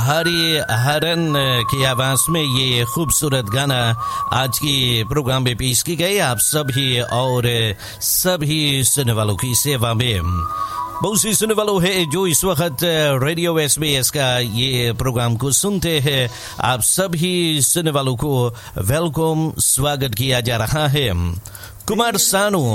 हरी हरन की आवाज में ये खूबसूरत गाना आज की प्रोग्राम में पेश की गई आप सभी और सभी सुनने वालों की सेवा में। बहुत सी सुनने वालों है जो इस वक्त रेडियो SBS का ये प्रोग्राम को सुनते हैं। आप सभी सुनने वालों को वेलकम स्वागत किया जा रहा है। कुमार सानू